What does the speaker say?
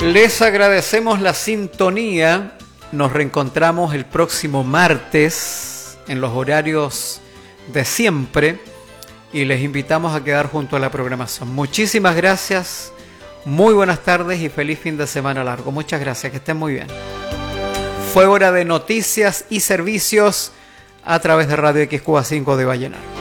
Les agradecemos la sintonía. Nos reencontramos el próximo martes en los horarios de siempre y les invitamos a quedar junto a la programación. Muchísimas gracias, muy buenas tardes y feliz fin de semana largo. Muchas gracias, que estén muy bien. Fue hora de noticias y servicios a través de Radio XQA 5 de Vallenar.